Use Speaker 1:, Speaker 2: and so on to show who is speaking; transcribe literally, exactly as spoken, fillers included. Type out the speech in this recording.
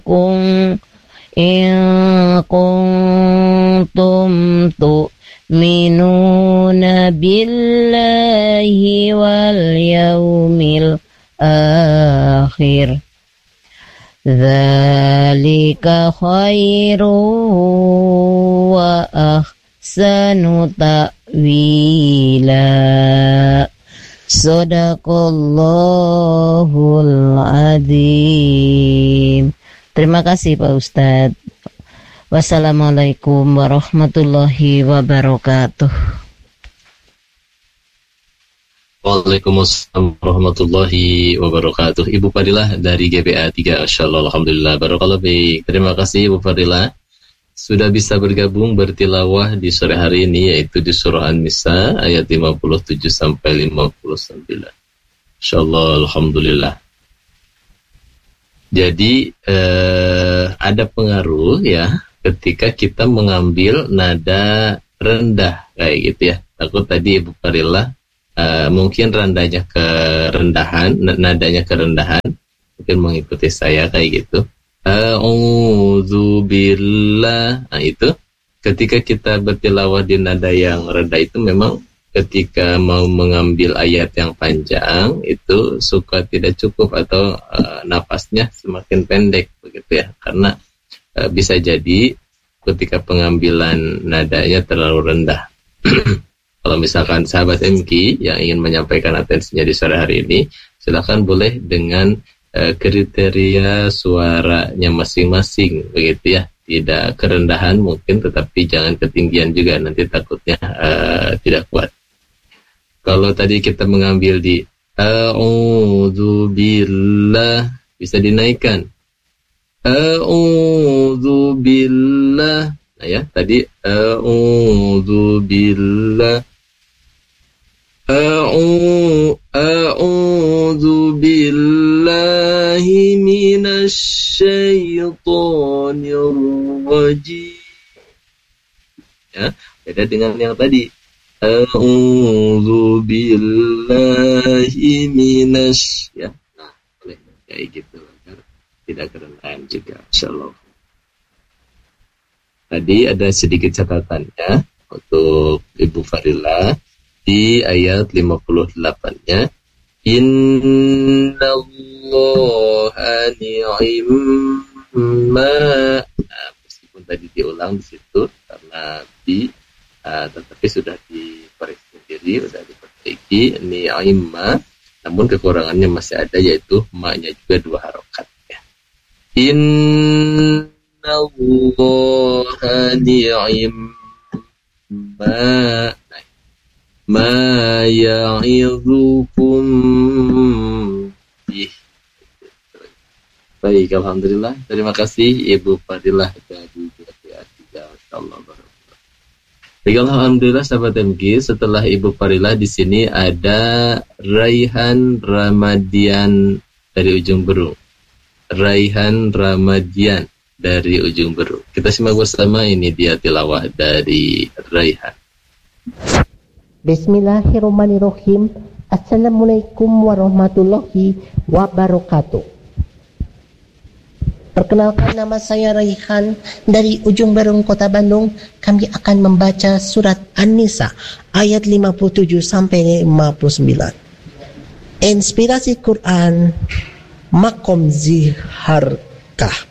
Speaker 1: kun in kuntum tu'minuna billahi wal yaumil akhir. Dzalika khairu wa ahsanu ta'wila. Shadaqallahul adzim. Terima kasih Pak Ustadz. Wassalamualaikum warahmatullahi wabarakatuh.
Speaker 2: Waalaikumsalam warahmatullahi wabarakatuh. Ibu Fadilah dari G B A tiga, Insyaallah, alhamdulillah, barakallah. Baik, terima kasih Ibu Fadilah sudah bisa bergabung bertilawah di sore hari ini, yaitu di surah An-Nisa ayat lima puluh tujuh sampai lima puluh sembilan. Insyaallah, alhamdulillah. Jadi eh, ada pengaruh ya ketika kita mengambil nada rendah kayak gitu ya. Takut tadi Ibu Fadilah Uh, mungkin randanya kerendahan, nadanya kerendahan, mungkin mengikuti saya kayak gitu. A'udzubillah. Nah itu ketika kita bertilawah di nada yang rendah itu memang ketika mau mengambil ayat yang panjang itu suka tidak cukup atau uh, napasnya semakin pendek begitu ya, karena uh, bisa jadi ketika pengambilan nadanya terlalu rendah. Kalau misalkan sahabat M K yang ingin menyampaikan atensinya di sore hari ini, silakan boleh dengan uh, kriteria suaranya masing-masing, begitu ya. Tidak kerendahan mungkin, tetapi jangan ketinggian juga, nanti takutnya uh, tidak kuat. Kalau tadi kita mengambil di A'udzubillah, bisa dinaikkan. A'udzubillah. Nah ya, tadi A'udzubillah. A'udzu billahi minasyaitonir rajim. Ya, beda dengan yang tadi. A'udzu billahi minasy, ya. Nah, boleh kayak gitu agar tidak kerendahan juga, insyaallah. Tadi ada sedikit catatannya untuk Ibu Fadilah. Di ayat lima puluh delapan-nya, innallaha ni'imma. Nah, meskipun tadi diulang di situ karena di uh, tetapi sudah dikoreksi sendiri, sudah diperbaiki ni'imma, namun kekurangannya masih ada, yaitu ma-nya juga dua harokat ya. Innallaha ni'imma ma ya'idukum bih. Baik, alhamdulillah. Terima kasih Ibu Fadilah dari G B A tiga, insyaallah. Baik, alhamdulillah sahabat M G, setelah Ibu Fadilah di sini ada Raihan Ramadian dari Ujung Berung. Raihan Ramadian dari Ujung Berung. Kita simak bersama, ini dia tilawah dari Raihan.
Speaker 3: Bismillahirrahmanirrahim. Assalamualaikum warahmatullahi wabarakatuh. Perkenalkan, nama saya Raihan dari Ujung Berung, Kota Bandung. Kami akan membaca surat An-Nisa ayat lima puluh tujuh sampai lima puluh sembilan. Inspirasi Quran Makom Ziharkah.